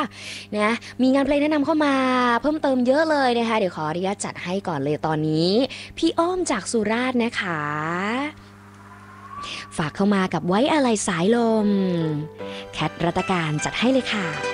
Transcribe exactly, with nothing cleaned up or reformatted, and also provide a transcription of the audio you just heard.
นะมีงานเพลงแนะนำเข้ามาเพิ่มเติมเยอะเลยนะคะเดี๋ยวขออนุญาตจัดให้ก่อนเลยตอนนี้พี่อ้อมจากสุราษฎร์นะคะฝากเข้ามากับไว้อะไรสายลมแคทรัตการจัดให้เลยค่ะ